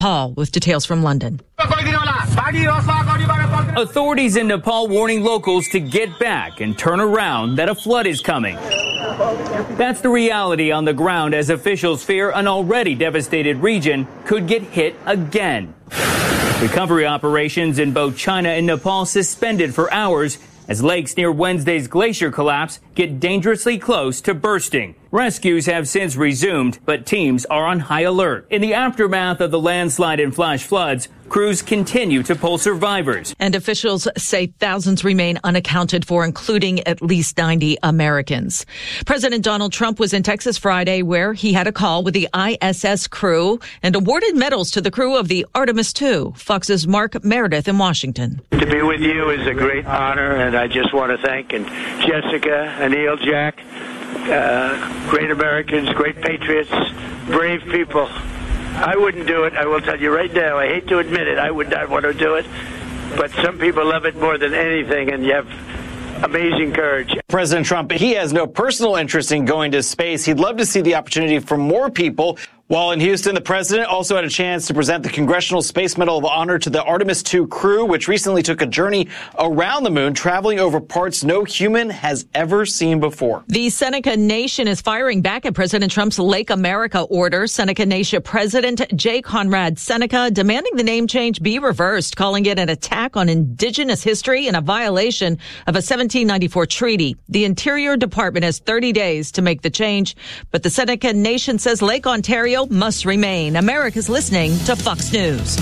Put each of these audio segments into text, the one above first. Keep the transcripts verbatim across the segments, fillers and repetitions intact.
Paul with details from London. Authorities in Nepal warning locals to get back and turn around, that a flood is coming. That's the reality on the ground as officials fear an already devastated region could get hit again. Recovery operations in both China and Nepal suspended for hours as lakes near Wednesday's glacier collapse get dangerously close to bursting. Rescues have since resumed, but teams are on high alert. In the aftermath of the landslide and flash floods, crews continue to pull survivors. And officials say thousands remain unaccounted for, including at least ninety Americans. President Donald Trump was in Texas Friday, where he had a call with the I S S crew and awarded medals to the crew of the Artemis two. Fox's Mark Meredith in Washington. To be with you is a great honor, and I just want to thank and Jessica, Anil, Jack, uh, great Americans, great patriots, brave people. I wouldn't do it. I will tell you right now. I hate to admit it. I would not want to do it. But some people love it more than anything, and you have amazing courage. President Trump, he has no personal interest in going to space. He'd love to see the opportunity for more people. While in Houston, the president also had a chance to present the Congressional Space Medal of Honor to the Artemis two crew, which recently took a journey around the moon, traveling over parts no human has ever seen before. The Seneca Nation is firing back at President Trump's Lake America order. Seneca Nation President J. Conrad Seneca demanding the name change be reversed, calling it an attack on indigenous history and a violation of a seventeen ninety-four treaty. The Interior Department has thirty days to make the change, but the Seneca Nation says Lake Ontario must remain. America's listening to Fox News.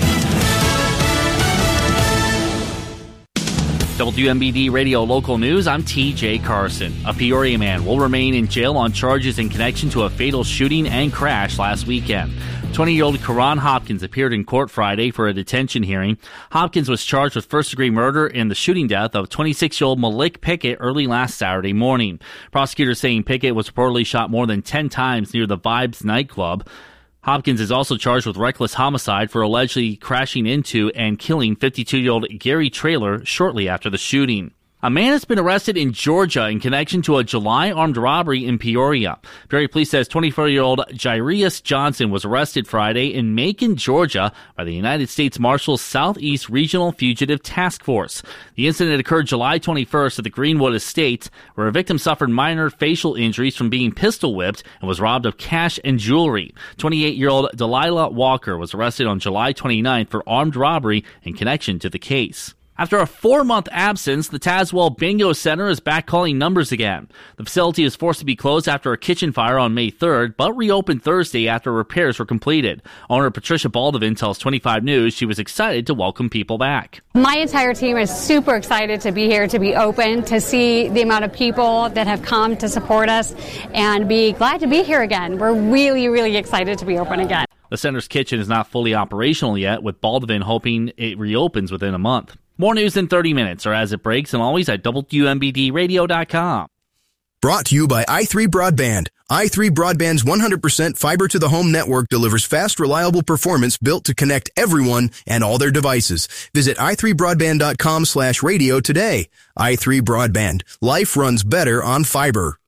W M B D Radio Local News, I'm T J Carson. A Peoria man will remain in jail on charges in connection to a fatal shooting and crash last weekend. twenty-year-old Karan Hopkins appeared in court Friday for a detention hearing. Hopkins was charged with first-degree murder in the shooting death of twenty-six-year-old Malik Pickett early last Saturday morning. Prosecutors saying Pickett was reportedly shot more than ten times near the Vibes nightclub. Hopkins is also charged with reckless homicide for allegedly crashing into and killing fifty-two-year-old Gary Traylor shortly after the shooting. A man has been arrested in Georgia in connection to a July armed robbery in Peoria. Peoria police says twenty-four-year-old Jairus Johnson was arrested Friday in Macon, Georgia by the United States Marshals Southeast Regional Fugitive Task Force. The incident occurred July twenty-first at the Greenwood Estate, where a victim suffered minor facial injuries from being pistol whipped and was robbed of cash and jewelry. twenty-eight-year-old Delilah Walker was arrested on July twenty-ninth for armed robbery in connection to the case. After a four-month absence, the Tazewell Bingo Center is back calling numbers again. The facility is forced to be closed after a kitchen fire on May third, but reopened Thursday after repairs were completed. Owner Patricia Baldwin tells twenty-five News she was excited to welcome people back. My entire team is super excited to be here, to be open, to see the amount of people that have come to support us, and be glad to be here again. We're really, really excited to be open again. The center's kitchen is not fully operational yet, with Baldwin hoping it reopens within a month. More news in thirty minutes or as it breaks, and always at W M B D radio dot com. Brought to you by i three Broadband. i three Broadband's one hundred percent fiber-to-the-home network delivers fast, reliable performance built to connect everyone and all their devices. Visit i three broadband dot com slash radio today. i three Broadband. Life runs better on fiber.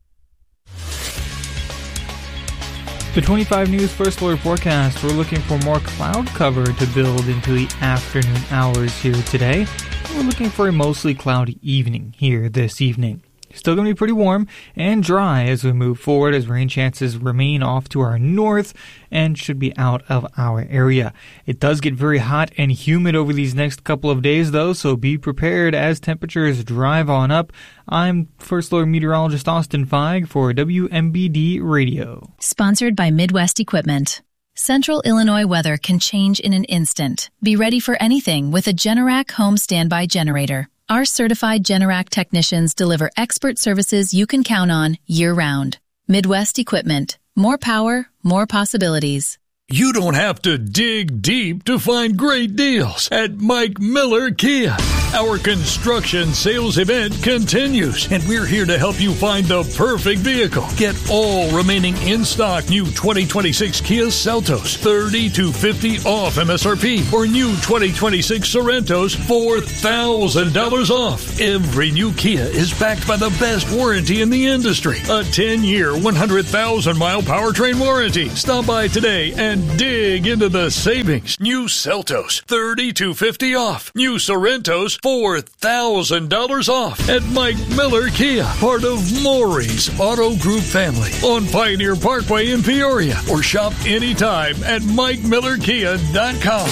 The twenty-five News First Alert forecast, we're looking for more cloud cover to build into the afternoon hours here today. We're looking for a mostly cloudy evening here this evening. Still going to be pretty warm and dry as we move forward, as rain chances remain off to our north and should be out of our area. It does get very hot and humid over these next couple of days, though, so be prepared as temperatures drive on up. I'm First Alert Meteorologist Austin Feig for W M B D Radio. Sponsored by Midwest Equipment. Central Illinois weather can change in an instant. Be ready for anything with a Generac home standby generator. Our certified Generac technicians deliver expert services you can count on year-round. Midwest Equipment. More power, more possibilities. You don't have to dig deep to find great deals at Mike Miller Kia. Our construction sales event continues, and we're here to help you find the perfect vehicle. Get all remaining in-stock new twenty twenty-six Kia Seltos, thirty to fifty off M S R P, or new twenty twenty-six Sorrentos, four thousand dollars off. Every new Kia is backed by the best warranty in the industry, a ten-year, one hundred thousand mile powertrain warranty. Stop by today and dig into the savings. New Seltos, thirty to fifty off. New Sorrentos, four thousand dollars off at Mike Miller Kia, part of Maury's Auto Group family on Pioneer Parkway in Peoria, or shop anytime at mike miller kia dot com.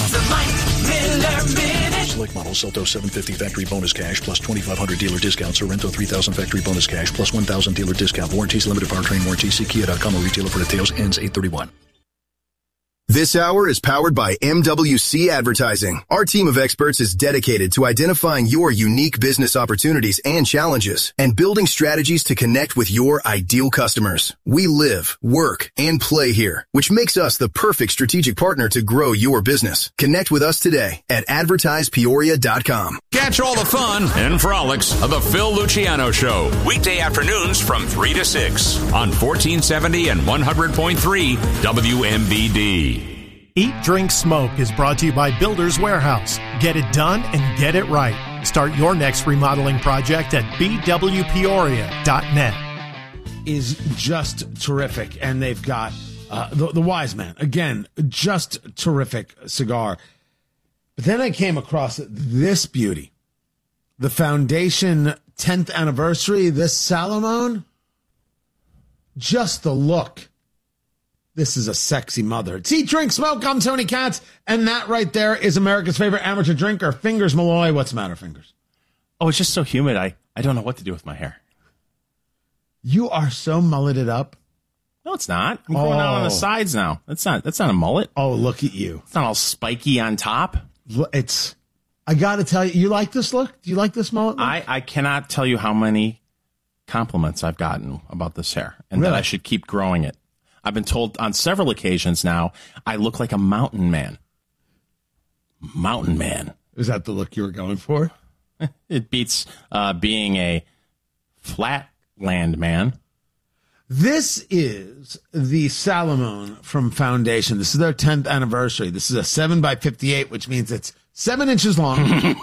Select model Seltos seven fifty factory bonus cash plus twenty-five hundred dealer discount. Sorrento three thousand factory bonus cash plus one thousand dealer discount. Warranties limited powertrain warranty. See kia dot com or retailer for details. Ends eight thirty-one. This hour is powered by M W C Advertising. Our team of experts is dedicated to identifying your unique business opportunities and challenges and building strategies to connect with your ideal customers. We live, work, and play here, which makes us the perfect strategic partner to grow your business. Connect with us today at advertise peoria dot com. Catch all the fun and frolics of the Phil Luciano Show, weekday afternoons from three to six on fourteen seventy and one hundred point three W M B D. Eat, Drink, Smoke is brought to you by Builders Warehouse. Get it done and get it right. Start your next remodeling project at b w peoria dot net. Is just terrific, and they've got uh, the, the Wise Man. Again, just terrific cigar. But then I came across this beauty. The Foundation tenth anniversary, this Salomon. Just the look. This is a sexy mother. It's Eat, Drink, Smoke. I'm Tony Katz. And that right there is America's favorite amateur drinker, Fingers Malloy. What's the matter, Fingers? Oh, it's just so humid. I, I don't know what to do with my hair. You are so mulleted up. No, it's not. I'm growing out on the sides now. That's not, that's not a mullet. Oh, look at you. It's not all spiky on top. It's, I got to tell you, you like this look? Do you like this mullet look? I, I cannot tell you how many compliments I've gotten about this hair and Really? that I should keep growing it. I've been told on several occasions now I look like a mountain man. Mountain man. Is that the look you were going for? It beats uh, being a flatland man. This is the Salomon from Foundation. This is their tenth anniversary. This is a seven by fifty-eight, which means it's seven inches long.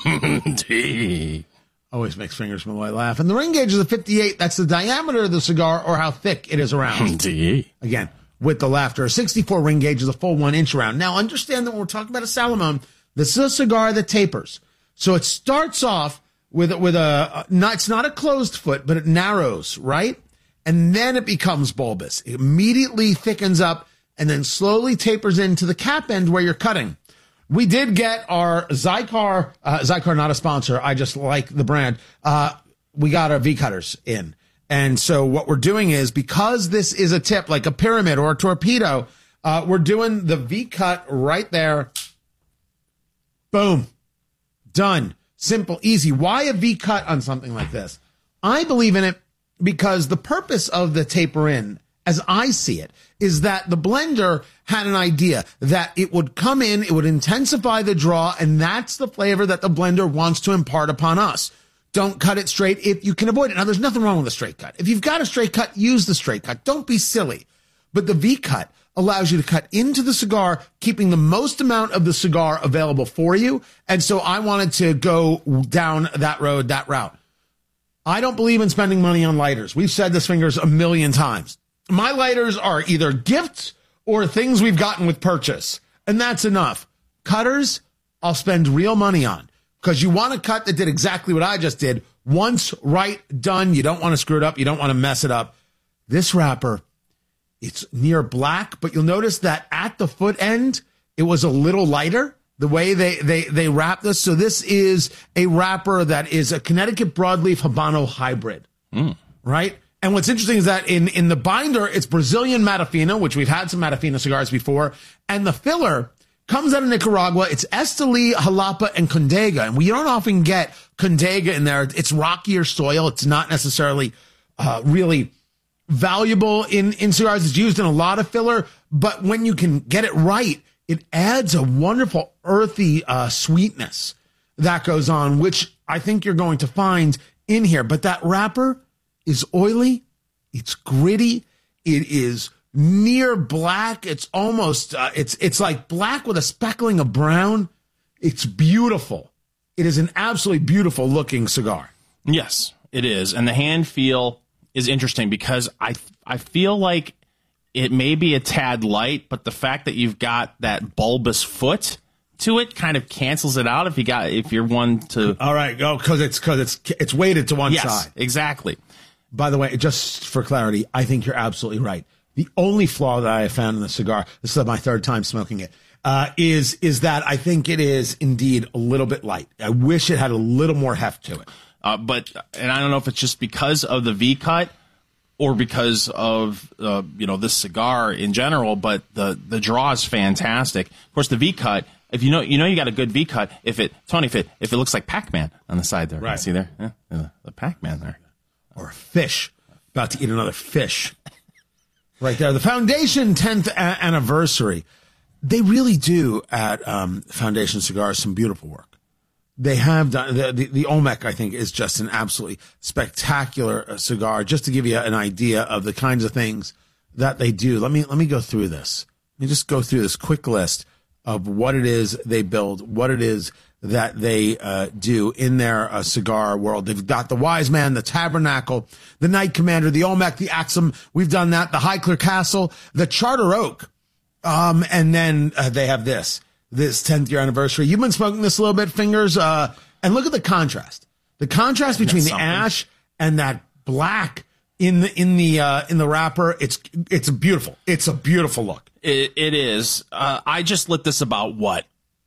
Always makes Fingers Malloy laugh. And the ring gauge is a fifty-eight. That's the diameter of the cigar or how thick it is around. Again, with the laughter. A sixty-four ring gauge is a full one inch around. Now, understand that when we're talking about a Salomon, this is a cigar that tapers. So it starts off with, with a, not, it's not a closed foot, but it narrows, right? And then it becomes bulbous. It immediately thickens up and then slowly tapers into the cap end where you're cutting. We did get our Zycar, uh, Zycar, not a sponsor. I just like the brand. Uh, we got our V-cutters in. And so what we're doing is, because this is a tip, like a pyramid or a torpedo, uh, we're doing the V-cut right there. Boom. Done. Simple, easy. Why a V-cut on something like this? I believe in it because the purpose of the taper in, as I see it, is that the blender had an idea that it would come in, it would intensify the draw, and that's the flavor that the blender wants to impart upon us. Don't cut it straight if you can avoid it. Now, there's nothing wrong with a straight cut. If you've got a straight cut, use the straight cut. Don't be silly. But the V-cut allows you to cut into the cigar, keeping the most amount of the cigar available for you. And so I wanted to go down that road, that route. I don't believe in spending money on lighters. We've said this, Fingers, a million times. My lighters are either gifts or things we've gotten with purchase. And that's enough. Cutters, I'll spend real money on. Because you want a cut that did exactly what I just did. Once, right, done. You don't want to screw it up. You don't want to mess it up. This wrapper, it's near black, but you'll notice that at the foot end, it was a little lighter, the way they, they, they wrap this. So this is a wrapper that is a Connecticut broadleaf Habano hybrid, mm. right? And what's interesting is that in, in the binder, it's Brazilian Matafina, which we've had some Matafina cigars before. And the filler comes out of Nicaragua. It's Esteli, Jalapa, and Condega. And we don't often get Condega in there. It's rockier soil. It's not necessarily uh, really valuable in, in cigars. It's used in a lot of filler. But when you can get it right, it adds a wonderful earthy uh, sweetness that goes on, which I think you're going to find in here. But that wrapper is oily. It's gritty. It is near black. It's almost, uh, it's, it's like black with a speckling of brown. It's beautiful. It is an absolutely beautiful looking cigar. Yes, it is. And the hand feel is interesting because I, I feel like it may be a tad light, but the fact that you've got that bulbous foot to it kind of cancels it out if you got, if you're one to. All right. Go. Cause it's, cause it's, it's weighted to one yes, side. Exactly. By the way, just for clarity, I think you're absolutely right. The only flaw that I have found in the cigar, this is my third time smoking it, uh, is is that I think it is indeed a little bit light. I wish it had a little more heft to it. Uh, but, and I don't know if it's just because of the V cut or because of, uh, you know, this cigar in general, but the, the draw is fantastic. Of course, the V cut, if you know, you know, you got a good V cut, if it, Tony, if it, if it looks like Pac-Man on the side there. Right. See there? Yeah, the, the Pac-Man there. Or a fish. About to eat another fish. Right there. The Foundation tenth a- anniversary. They really do at um, Foundation Cigars some beautiful work. They have done, the, the, the Olmec, I think, is just an absolutely spectacular uh, cigar. Just to give you an idea of the kinds of things that they do. Let me, let me go through this. Let me just go through this quick list of what it is they build, what it is that they uh, do in their uh, cigar world. They've got the Wise Man, the Tabernacle, the Knight Commander, the Olmec, the Axum. We've done that. The Highclere Castle, the Charter Oak. Um, and then uh, they have this, this tenth year anniversary. You've been smoking this a little bit, Fingers. Uh, and look at the contrast. The contrast between the ash and that black in the, in the, uh, in the wrapper. It's, it's beautiful. It's a beautiful look. It, it is. Uh, I just lit this about what?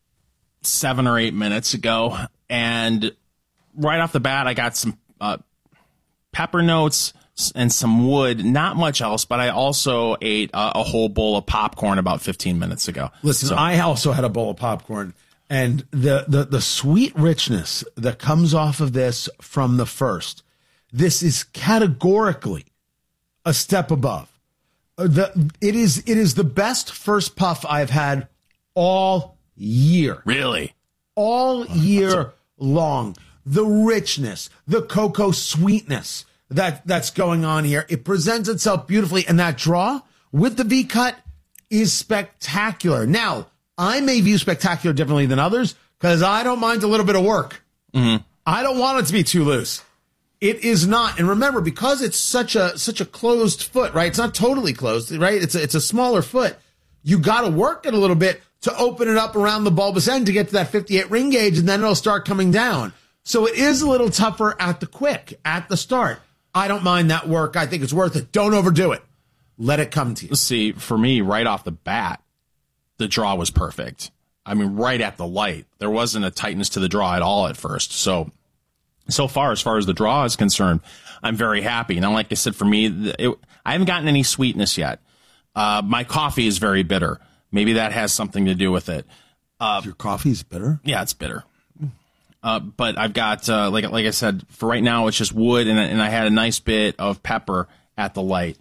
seven or eight minutes ago, and right off the bat, I got some uh, pepper notes and some wood, not much else, but I also ate uh, a whole bowl of popcorn about fifteen minutes ago. Listen, so. I also had a bowl of popcorn, and the, the, the sweet richness that comes off of this from the first, this is categorically a step above. The, it is, it is the best first puff I've had all year. Really? All year long. The richness, the cocoa sweetness that, that's going on here. It presents itself beautifully. And that draw with the V cut is spectacular. Now, I may view spectacular differently than others because I don't mind a little bit of work. Mm-hmm. I don't want it to be too loose. It is not. And remember, because it's such a, such a closed foot, right? It's not totally closed, right? It's a, it's a smaller foot. You got to work it a little bit to open it up around the bulbous end to get to that fifty-eight ring gauge, and then it'll start coming down. So it is a little tougher at the quick, at the start. I don't mind that work. I think it's worth it. Don't overdo it. Let it come to you. See, for me, right off the bat, the draw was perfect. I mean, right at the light. There wasn't a tightness to the draw at all at first. So, so far, as far as the draw is concerned, I'm very happy. Now, like I said, for me, it, I haven't gotten any sweetness yet. Uh, my coffee is very bitter. Maybe that has something to do with it. Uh, Your coffee is bitter? Yeah, it's bitter. Uh, but I've got, uh, like like I said, for right now, it's just wood, and, and I had a nice bit of pepper at the light.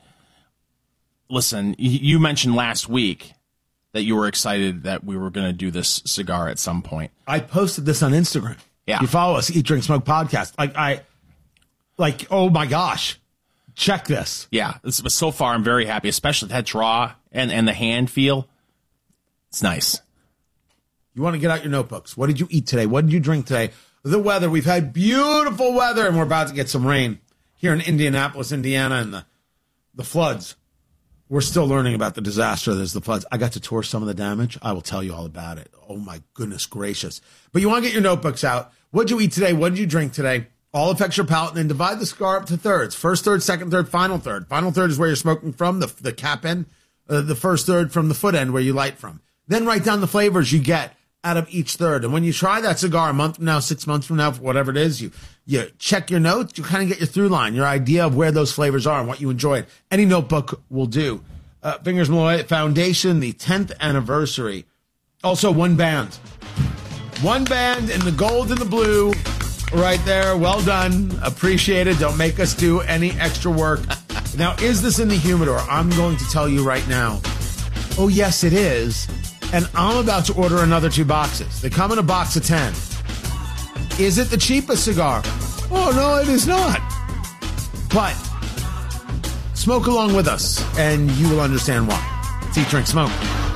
Listen, you mentioned last week that you were excited that we were going to do this cigar at some point. I posted this on Instagram. Yeah. You follow us, Eat, Drink, Smoke podcast. Like, I, like, oh my gosh, check this. Yeah, this, but so far I'm very happy, especially that draw and, and the hand feel. It's nice. You want to get out your notebooks. What did you eat today? What did you drink today? The weather. We've had beautiful weather, and we're about to get some rain here in Indianapolis, Indiana, and the, the floods. We're still learning about the disaster that is the floods. I got to tour some of the damage. I will tell you all about it. Oh, my goodness gracious. But you want to get your notebooks out. What did you eat today? What did you drink today? All affects your palate, and then divide the cigar up to thirds. First third, second third, final third. Final third is where you're smoking from, the, the cap end. Uh, the first third from the foot end where you light from. Then write down the flavors you get out of each third. And when you try that cigar a month from now, six months from now, whatever it is, you you check your notes, you kind of get your through line, your idea of where those flavors are and what you enjoyed. Any notebook will do. Uh, Fingers Malloy Foundation, the tenth anniversary. Also, one band. One band in the gold and the blue right there. Well done. Appreciate it. Don't make us do any extra work. Now, is this in the humidor? I'm going to tell you right now. Oh, yes, it is. And I'm about to order another two boxes. They come in a box of ten. Is it the cheapest cigar? Oh, no, it is not. But smoke along with us, and you will understand why. It's Eat, Drink, Smoke.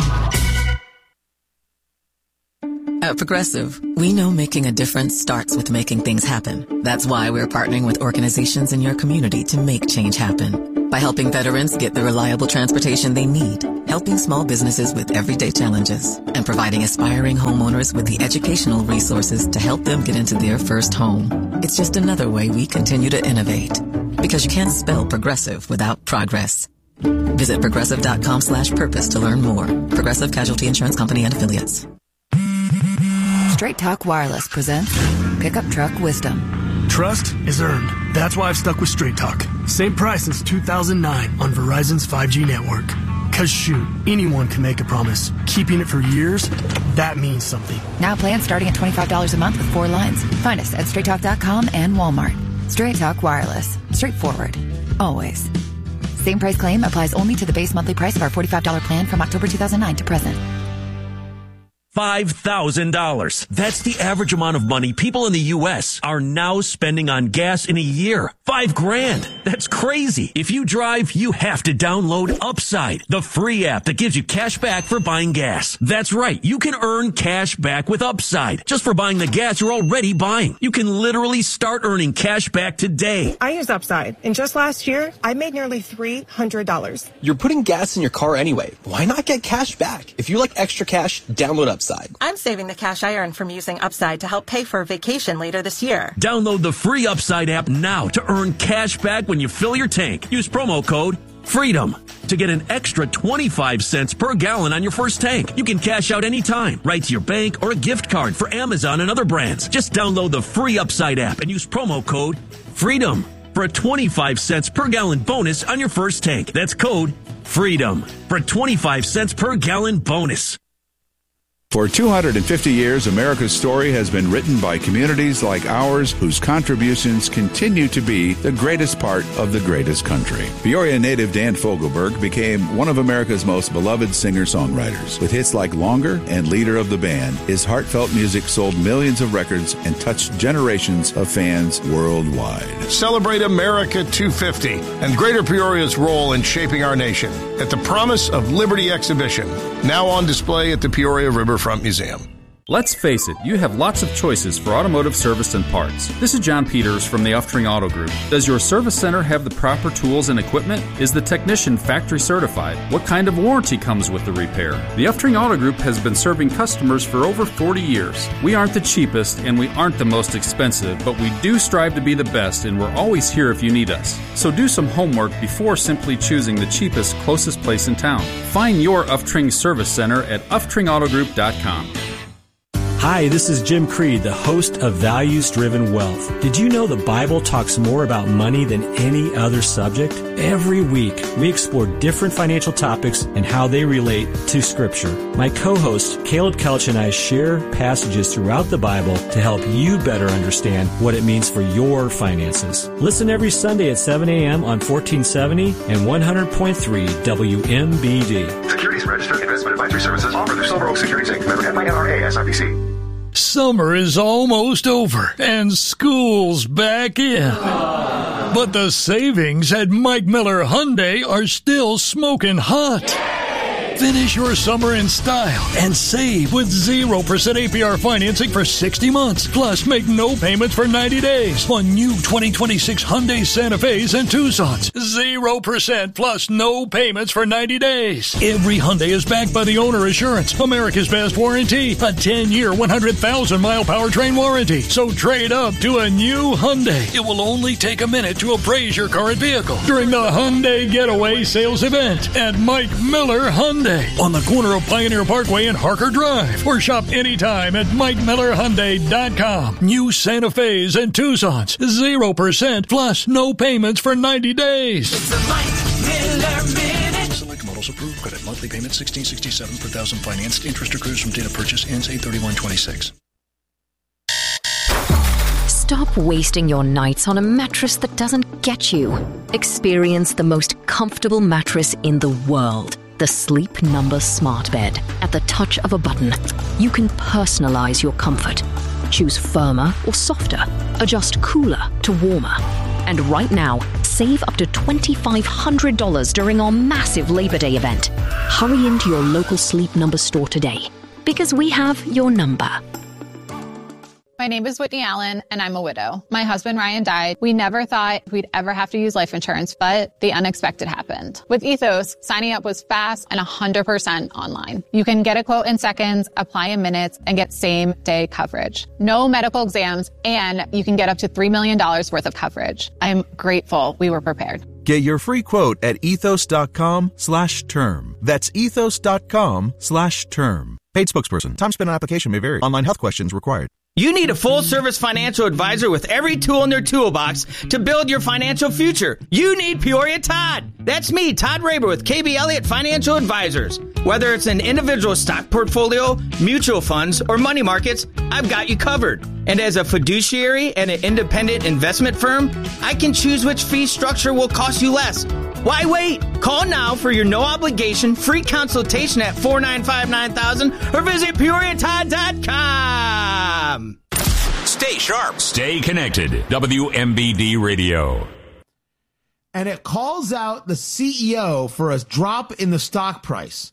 At Progressive, we know making a difference starts with making things happen. That's why we're partnering with organizations in your community to make change happen. By helping veterans get the reliable transportation they need, helping small businesses with everyday challenges, and providing aspiring homeowners with the educational resources to help them get into their first home. It's just another way we continue to innovate. Because you can't spell progressive without progress. Visit progressive.com slash purpose to learn more. Progressive Casualty Insurance Company and Affiliates. Straight Talk Wireless presents Pickup Truck Wisdom. Trust is earned. That's why I've stuck with Straight Talk. Same price since two thousand nine on Verizon's five G network. Cause shoot, anyone can make a promise. Keeping it for years, that means something. Now plans starting at twenty-five dollars a month with four lines. Find us at straight talk dot com and Walmart. Straight Talk Wireless. Straightforward. Always. Same price claim applies only to the base monthly price of our forty-five dollars plan from October two thousand nine to present. five thousand dollars. That's the average amount of money people in the U S are now spending on gas in a year. Five grand. That's crazy. If you drive, you have to download Upside, the free app that gives you cash back for buying gas. That's right. You can earn cash back with Upside just for buying the gas you're already buying. You can literally start earning cash back today. I use Upside, and just last year, I made nearly three hundred dollars. You're putting gas in your car anyway. Why not get cash back? If you like extra cash, download Upside. I'm saving the cash I earn from using Upside to help pay for a vacation later this year. Download the free Upside app now to earn cash back when you fill your tank. Use promo code FREEDOM to get an extra twenty-five cents per gallon on your first tank. You can cash out anytime, right to your bank or a gift card for Amazon and other brands. Just download the free Upside app and use promo code FREEDOM for a twenty-five cents per gallon bonus on your first tank. That's code FREEDOM for a twenty-five cents per gallon bonus. For two hundred fifty years, America's story has been written by communities like ours whose contributions continue to be the greatest part of the greatest country. Peoria native Dan Fogelberg became one of America's most beloved singer-songwriters. With hits like Longer and leader of the band, his heartfelt music sold millions of records and touched generations of fans worldwide. Celebrate America two fifty and Greater Peoria's role in shaping our nation at the Promise of Liberty exhibition, now on display at the Peoria Riverfront Museum. Let's face it, you have lots of choices for automotive service and parts. This is John Peters from the Uftring Auto Group. Does your service center have the proper tools and equipment? Is the technician factory certified? What kind of warranty comes with the repair? The Uftring Auto Group has been serving customers for over forty years. We aren't the cheapest and we aren't the most expensive, but we do strive to be the best, and we're always here if you need us. So do some homework before simply choosing the cheapest, closest place in town. Find your Uftring Service Center at uftring auto group dot com. Hi, this is Jim Creed, the host of Values Driven Wealth. Did you know the Bible talks more about money than any other subject? Every week, we explore different financial topics and how they relate to Scripture. My co-host, Caleb Kelch, and I share passages throughout the Bible to help you better understand what it means for your finances. Listen every Sunday at seven a.m. on fourteen seventy and one hundred point three W M B D. Securities Registered Investment Advisory Services offer through Silver Oak Securities Incorporated. Member F I N R A S I P C. Summer is almost over and school's back in. But the savings at Mike Miller Hyundai are still smoking hot. Finish your summer in style and save with zero percent A P R financing for sixty months. Plus, make no payments for ninety days on new twenty twenty-six Hyundai Santa Fe's and Tucson's. zero percent plus no payments for ninety days. Every Hyundai is backed by the Owner Assurance, America's best warranty, a ten-year, one hundred thousand mile powertrain warranty. So trade up to a new Hyundai. It will only take a minute to appraise your current vehicle during the Hyundai Getaway Sales Event at Mike Miller Hyundai on the corner of Pioneer Parkway and Harker Drive, or shop anytime at mike miller hyundai dot com. New Santa Fe's and Tucson's, zero percent plus no payments for ninety days. It's a Mike Miller Minute. Select models approved. Credit monthly payment sixteen sixty-seven per thousand financed. Interest accrues from date of purchase ends eight thirty-one twenty-six. Stop wasting your nights on a mattress that doesn't get you. Experience the most comfortable mattress in the world. The Sleep Number Smart Bed. At the touch of a button, you can personalize your comfort. Choose firmer or softer. Adjust cooler to warmer. And right now, save up to two thousand five hundred dollars during our massive Labor Day event. Hurry into your local Sleep Number store today, because we have your number. My name is Whitney Allen, and I'm a widow. My husband, Ryan, died. We never thought we'd ever have to use life insurance, but the unexpected happened. With Ethos, signing up was fast and one hundred percent online. You can get a quote in seconds, apply in minutes, and get same-day coverage. No medical exams, and you can get up to three million dollars worth of coverage. I'm grateful we were prepared. Get your free quote at ethos.com slash term. That's ethos.com slash term. Paid spokesperson. Time spent on application may vary. Online health questions required. You need a full-service financial advisor with every tool in their toolbox to build your financial future. You need Peoria Todd. That's me, Todd Raber with K B Elliott Financial Advisors. Whether it's an individual stock portfolio, mutual funds, or money markets, I've got you covered. And as a fiduciary and an independent investment firm, I can choose which fee structure will cost you less. Why wait? Call now for your no-obligation free consultation at four nine five, nine thousand or visit peoria todd dot com. Stay sharp. Stay connected. W M B D Radio. And it calls out the C E O for a drop in the stock price.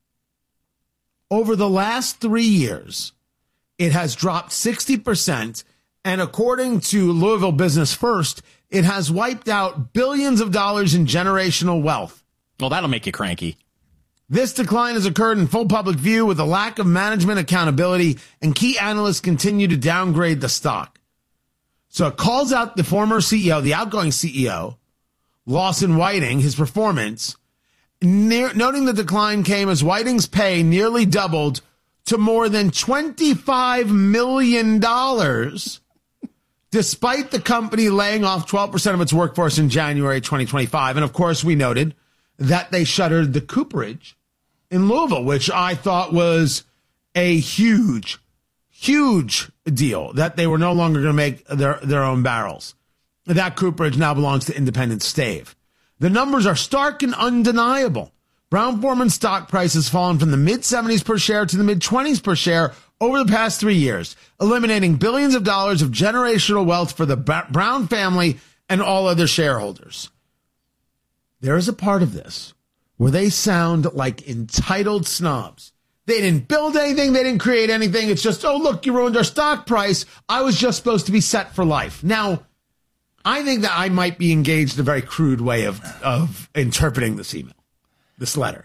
Over the last three years, it has dropped sixty percent. And according to Louisville Business First, it has wiped out billions of dollars in generational wealth. Well, that'll make you cranky. This decline has occurred in full public view with a lack of management accountability, and key analysts continue to downgrade the stock. So it calls out the former C E O, the outgoing C E O, Lawson Whiting, his performance, near, noting the decline came as Whiting's pay nearly doubled to more than twenty-five million dollars, despite the company laying off twelve percent of its workforce in January twenty twenty-five. And of course, we noted that they shuttered the cooperage in Louisville, which I thought was a huge, huge deal, that they were no longer going to make their, their own barrels. That cooperage now belongs to Independent Stave. The numbers are stark and undeniable. Brown-Forman stock price has fallen from the mid-seventies per share to the mid-twenties per share over the past three years, eliminating billions of dollars of generational wealth for the Brown family and all other shareholders. There is a part of this where they sound like entitled snobs. They didn't build anything. They didn't create anything. It's just, oh, look, you ruined our stock price. I was just supposed to be set for life. Now, I think that I might be engaged in a very crude way of, of interpreting this email, this letter.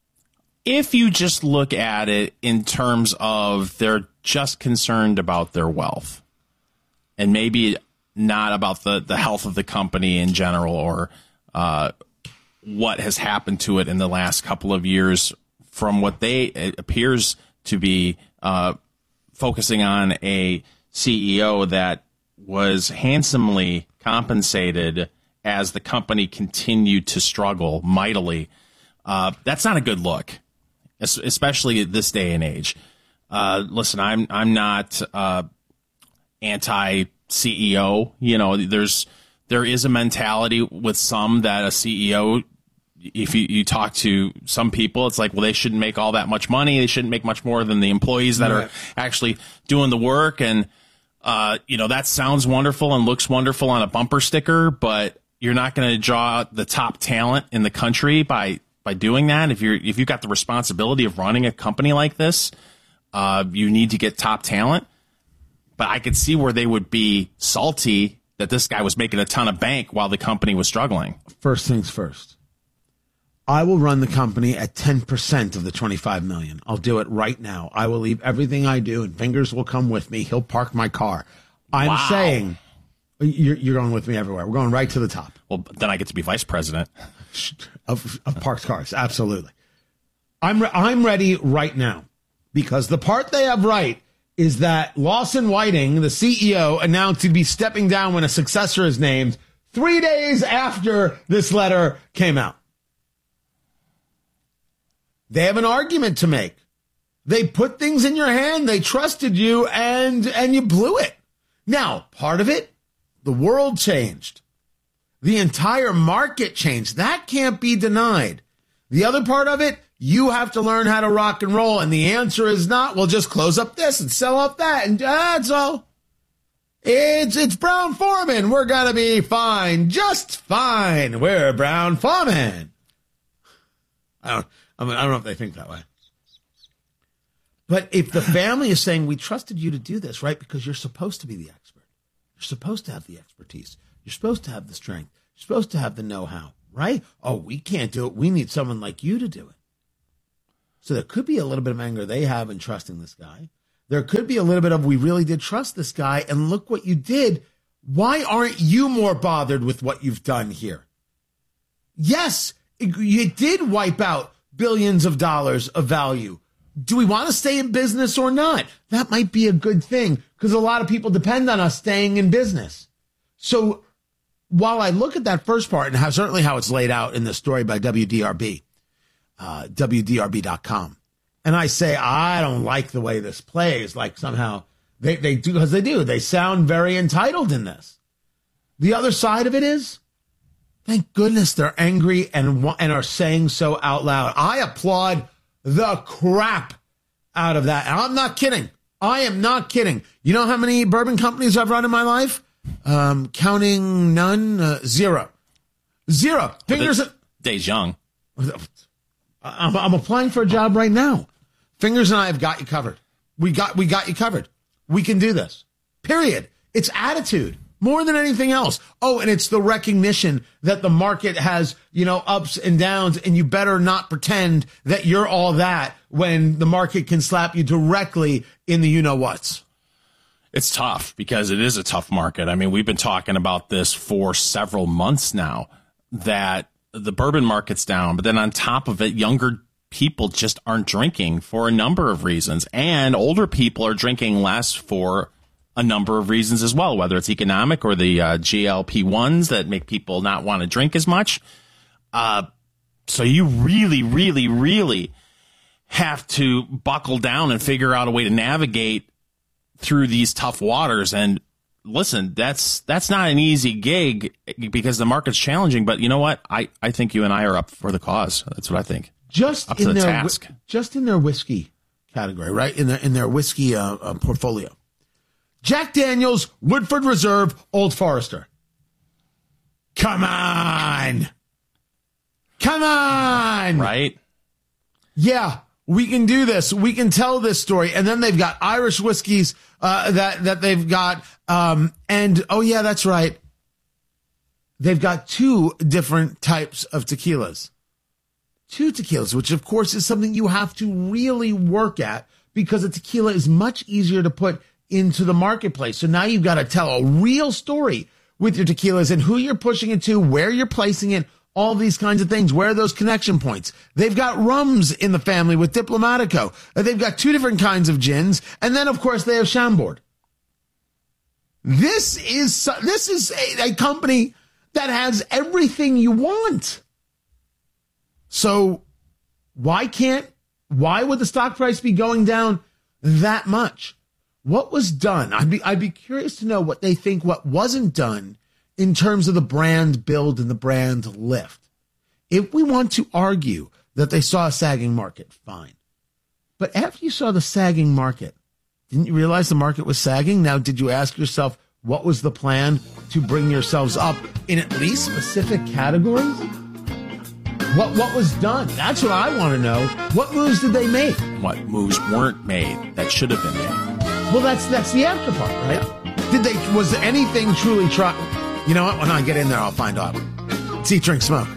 If you just look at it in terms of they're just concerned about their wealth and maybe not about the, the health of the company in general or uh, what has happened to it in the last couple of years from what they it appears to be uh, focusing on a C E O that was handsomely compensated as the company continued to struggle mightily. Uh, that's not a good look, especially at this day and age. Uh, listen, I'm I'm not uh, anti-C E O. You know, there's there is a mentality with some that a C E O, if you, you talk to some people, it's like, well, they shouldn't make all that much money. They shouldn't make much more than the employees that right. are actually doing the work. And, uh, you know, that sounds wonderful and looks wonderful on a bumper sticker, but you're not going to draw the top talent in the country by by doing that. If you're if you've got the responsibility of running a company like this, uh, you need to get top talent. But I could see where they would be salty that this guy was making a ton of bank while the company was struggling. First things first. I will run the company at ten percent of the twenty-five million dollars. I'll do it right now. I will leave everything I do, and Fingers will come with me. He'll park my car. I'm wow. saying you're, you're going with me everywhere. We're going right to the top. Well, then I get to be vice president. Of, of parked cars, absolutely. I'm re- I'm ready right now because the part they have right is that Lawson Whiting, the C E O, announced he'd be stepping down when a successor is named three days after this letter came out. They have an argument to make. They put things in your hand. They trusted you, and and you blew it. Now, part of it, the world changed. The entire market changed. That can't be denied. The other part of it, You have to learn how to rock and roll. And the answer is not, well, just close up this and sell up that. And that's all. It's, it's Brown-Forman. We're going to be fine. Just fine. We're Brown-Forman. I don't, I mean, I don't know if they think that way. But if the family is saying, we trusted you to do this, right? Because you're supposed to be the expert. You're supposed to have the expertise. You're supposed to have the strength. You're supposed to have the know-how, right? Oh, we can't do it. We need someone like you to do it. So there could be a little bit of anger they have in trusting this guy. There could be a little bit of, we really did trust this guy, and look what you did. Why aren't you more bothered with what you've done here? Yes, it, you did wipe out billions of dollars of value. Do we want to stay in business or not? That might be a good thing because a lot of people depend on us staying in business. So while I look at that first part and how certainly how it's laid out in the story by W D R B, uh, W D R B dot com, and I say, I don't like the way this plays, like somehow they, they do, because they do. They sound very entitled in this. The other side of it is, thank goodness they're angry and and are saying so out loud. I applaud the crap out of that. And I'm not kidding. I am not kidding. You know how many bourbon companies I've run in my life? Um, counting none, uh, zero. Zero. Fingers. Well, Days young. I'm, I'm applying for a job right now. Fingers and I have got you covered. We got, we got you covered. We can do this. Period. It's attitude. More than anything else. Oh, and it's the recognition that the market has, you know, ups and downs, and you better not pretend that you're all that when the market can slap you directly in the you-know-whats. It's tough because it is a tough market. I mean, we've been talking about this for several months now, that the bourbon market's down, but then on top of it, younger people just aren't drinking for a number of reasons, and older people are drinking less for a number of reasons as well, whether it's economic or the uh, G L P ones that make people not want to drink as much. Uh, so you really, really, really have to buckle down and figure out a way to navigate through these tough waters. And listen, that's that's not an easy gig because the market's challenging. But you know what? I, I think you and I are up for the cause. That's what I think. Just up in to the their task. Just in their whiskey category, right? In their in their whiskey uh, uh, portfolio. Jack Daniels, Woodford Reserve, Old Forester. Come on. Come on. Right? Yeah, we can do this. We can tell this story. And then they've got Irish whiskeys uh, that, that they've got. Um, and, oh, yeah, that's right. They've got two different types of tequilas. Two tequilas, which, of course, is something you have to really work at because a tequila is much easier to put into the marketplace. So now you've got to tell a real story with your tequilas and who you're pushing it to, where you're placing it, all these kinds of things. Where are those connection points? They've got rums in the family with Diplomatico. They've got two different kinds of gins. And then, of course, they have Chambord. This is, this is a, a company that has everything you want. So why can't, why would the stock price be going down that much? What was done? I'd be I'd be curious to know what they think what wasn't done in terms of the brand build and the brand lift. If we want to argue that they saw a sagging market, fine. But after you saw the sagging market, didn't you realize the market was sagging? Now, did you ask yourself, what was the plan to bring yourselves up in at least specific categories? What what was done? That's what I want to know. What moves did they make? What moves weren't made that should have been made? Well, that's that's the after part, right? Did they? Was anything truly tried? You know what? When I get in there, I'll find out. It's Eat, Drink, Smoke.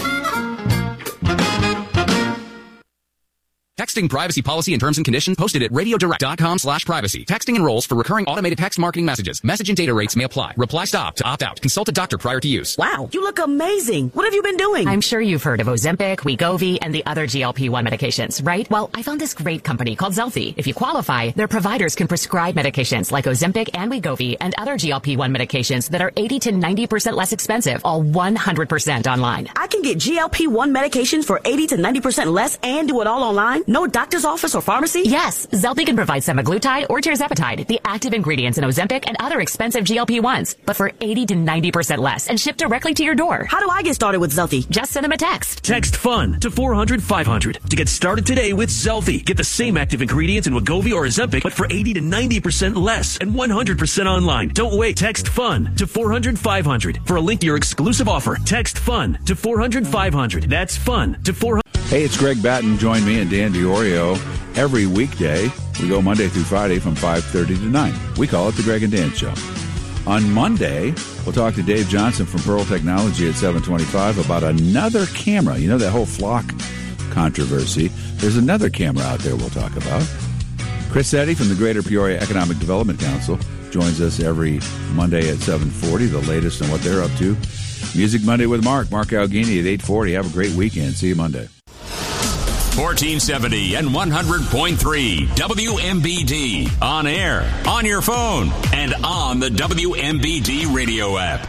Texting privacy policy and terms and conditions posted at radiodirect.com slash privacy. Texting enrolls for recurring automated text marketing messages. Message and data rates may apply. Reply stop to opt out. Consult a doctor prior to use. Wow, you look amazing. What have you been doing? I'm sure you've heard of Ozempic, Wegovy, and the other G L P one medications, right? Well, I found this great company called Zelfie. If you qualify, their providers can prescribe medications like Ozempic and Wegovy and other G L P one medications that are eighty to ninety percent less expensive, all one hundred percent online. I can get G L P one medications for eighty to ninety percent less and do it all online? No No doctor's office or pharmacy? Yes, Zelfie can provide semaglutide or tirzepatide, the active ingredients in Ozempic and other expensive G L P ones, but for eighty to ninety percent less and shipped directly to your door. How do I get started with Zelfie? Just send them a text. Text FUN to four hundred five hundred to get started today with Zelfie. Get the same active ingredients in Wegovy or Ozempic, but for eighty to ninety percent less and one hundred percent online. Don't wait. Text FUN to four hundred five hundred for a link to your exclusive offer. Text FUN to four hundred five hundred. That's FUN to four hundred. Hey, it's Greg Batten. Join me and Dan DiOrio every weekday. We go Monday through Friday from five thirty to nine. We call it the Greg and Dan Show. On Monday, we'll talk to Dave Johnson from Pearl Technology at seven twenty-five about another camera. You know that whole flock controversy? There's another camera out there we'll talk about. Chris Eddy from the Greater Peoria Economic Development Council joins us every Monday at seven forty, the latest on what they're up to. Music Monday with Mark. Mark Alghini at eight forty. Have a great weekend. See you Monday. fourteen seventy and one hundred point three W M B D. On air, on your phone, and on the W M B D radio app.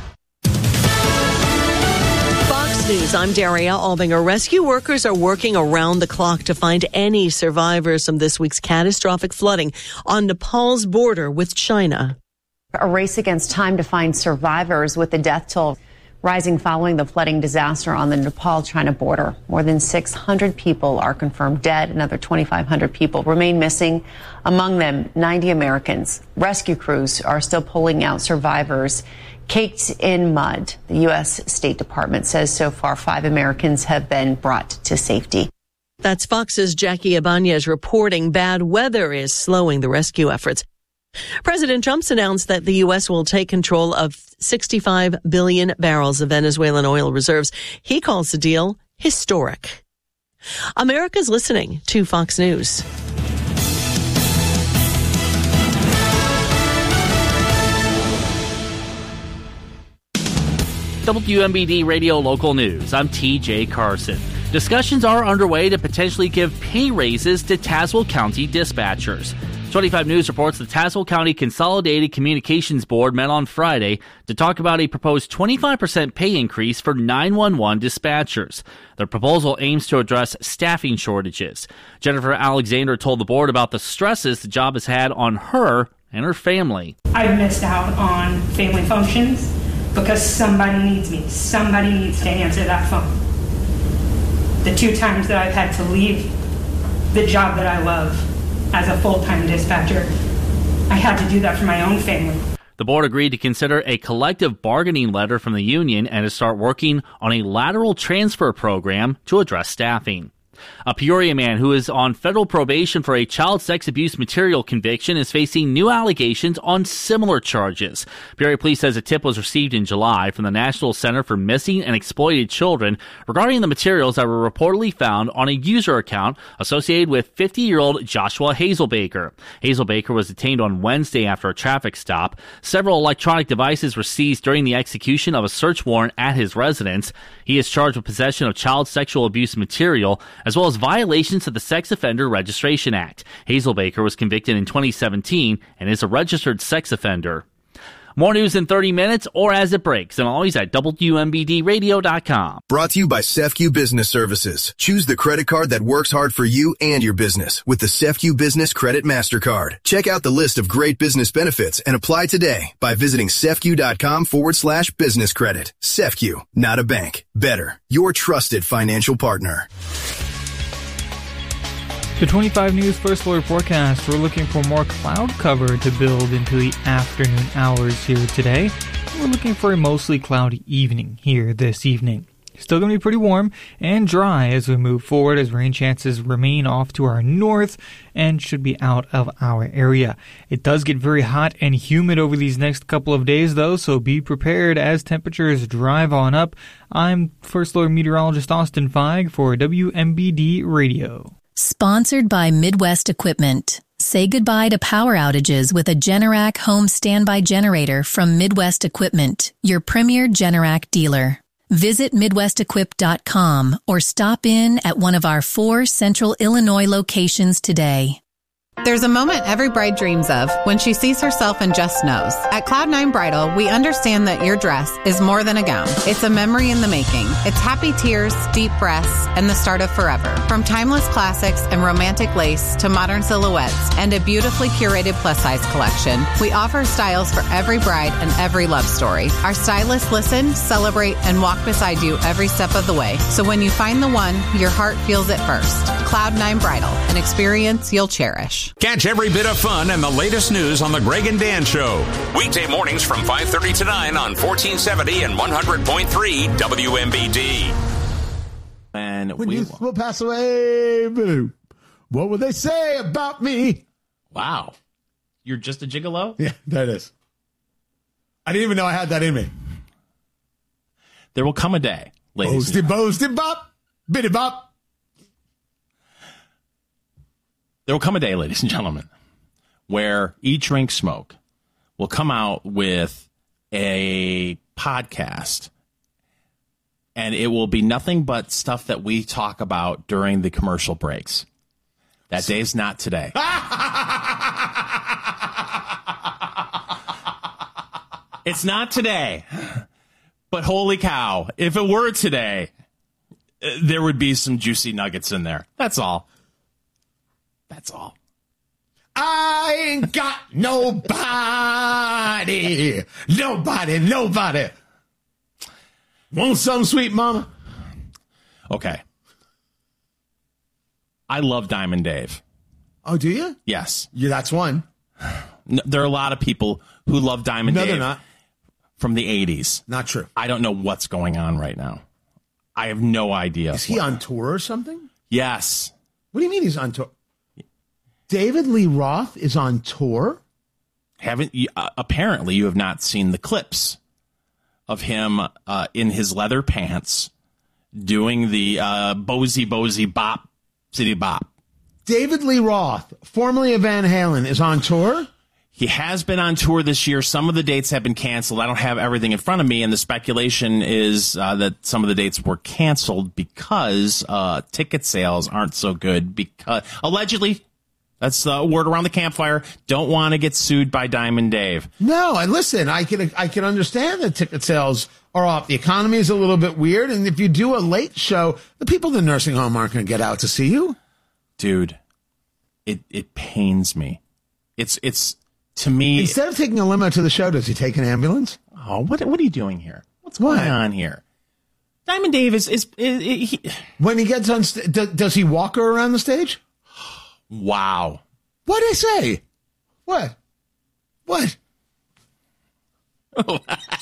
Fox News, I'm Daria Albinger. Rescue workers are working around the clock to find any survivors from this week's catastrophic flooding on Nepal's border with China. A race against time to find survivors, with the death toll rising following the flooding disaster on the Nepal-China border. More than six hundred people are confirmed dead. Another twenty-five hundred people remain missing, among them ninety Americans. Rescue crews are still pulling out survivors caked in mud. The U S State Department says so far five Americans have been brought to safety. That's Fox's Jackie Ibanez reporting bad weather is slowing the rescue efforts. President Trump's announced that the U S will take control of sixty-five billion barrels of Venezuelan oil reserves. He calls the deal historic. America's listening to Fox News. W M B D Radio Local News. I'm T J Carson. Discussions are underway to potentially give pay raises to Tazewell County dispatchers. twenty-five News reports the Tazewell County Consolidated Communications Board met on Friday to talk about a proposed twenty-five percent pay increase for nine one one dispatchers. The proposal aims to address staffing shortages. Jennifer Alexander told the board about the stresses the job has had on her and her family. I've missed out on family functions because somebody needs me. Somebody needs to answer that phone. The two times that I've had to leave the job that I love as a full-time dispatcher, I had to do that for my own family. The board agreed to consider a collective bargaining letter from the union and to start working on a lateral transfer program to address staffing. A Peoria man who is on federal probation for a child sex abuse material conviction is facing new allegations on similar charges. Peoria Police says a tip was received in July from the National Center for Missing and Exploited Children regarding the materials that were reportedly found on a user account associated with fifty-year-old Joshua Hazelbaker. Hazelbaker was detained on Wednesday after a traffic stop. Several electronic devices were seized during the execution of a search warrant at his residence. He is charged with possession of child sexual abuse material, as well as violations of the Sex Offender Registration Act. Hazelbaker was convicted in twenty seventeen and is a registered sex offender. More news in thirty minutes or as it breaks, and always at W M B D radio dot com. Brought to you by SEFCU Business Services. Choose the credit card that works hard for you and your business with the SEFCU Business Credit MasterCard. Check out the list of great business benefits and apply today by visiting SEFCU.com forward slash business credit. SEFCU, not a bank. Better. Your trusted financial partner. The twenty-five News First Alert forecast, we're looking for more cloud cover to build into the afternoon hours here today. We're looking for a mostly cloudy evening here this evening. Still going to be pretty warm and dry as we move forward, as rain chances remain off to our north and should be out of our area. It does get very hot and humid over these next couple of days, though, so be prepared as temperatures drive on up. I'm First Alert meteorologist Austin Feig for W M B D Radio. Sponsored by Midwest Equipment. Say goodbye to power outages with a Generac home standby generator from Midwest Equipment, your premier Generac dealer. Visit Midwest Equip dot com or stop in at one of our four Central Illinois locations today. There's a moment every bride dreams of when she sees herself and just knows. At Cloud nine Bridal, we understand that your dress is more than a gown. It's a memory in the making. It's happy tears, deep breaths, and the start of forever. From timeless classics and romantic lace to modern silhouettes and a beautifully curated plus-size collection, we offer styles for every bride and every love story. Our stylists listen, celebrate, and walk beside you every step of the way. So when you find the one, your heart feels it first. Cloud nine Bridal, an experience you'll cherish. Catch every bit of fun and the latest news on the Greg and Dan Show. Weekday mornings from five thirty to nine on fourteen seventy and one hundred point three W M B D. And when we youth will pass away, what will they say about me? Wow. You're just a gigolo? Yeah, that is. I didn't even know I had that in me. There will come a day, ladies. Boasty, boasty, bop, bitty bop. There will come a day, ladies and gentlemen, where Eat, Drink, Smoke will come out with a podcast, and it will be nothing but stuff that we talk about during the commercial breaks. That day's not today. It's not today. But holy cow, if it were today, there would be some juicy nuggets in there. That's all. That's all. I ain't got nobody. Nobody, nobody. Want some, sweet mama? Okay. I love Diamond Dave. Oh, do you? Yes. Yeah, that's one. No, there are a lot of people who love Diamond no, Dave. No, they're not. From the eighties. Not true. I don't know what's going on right now. I have no idea. Is he on tour or something? Yes. What do you mean he's on tour? David Lee Roth is on tour? Haven't you, uh, apparently you have not seen the clips of him uh, in his leather pants doing the uh, Bozy Bozy Bop City Bop. David Lee Roth, formerly of Van Halen, is on tour? He has been on tour this year. Some of the dates have been canceled. I don't have everything in front of me, and the speculation is uh, that some of the dates were canceled because uh, ticket sales aren't so good. Because allegedly, that's the word around the campfire. Don't want to get sued by Diamond Dave. No, and listen, I can I can understand that ticket sales are off. The economy is a little bit weird, and if you do a late show, the people in the nursing home aren't going to get out to see you. Dude, it it pains me. It's it's. To me, instead of taking a limo to the show, does he take an ambulance? Oh, what what are you doing here? What's what? going on here? Diamond Dave is is, is, is he, when he gets on. St- does, does he walk her around the stage? Wow! What did I say? What? What? What did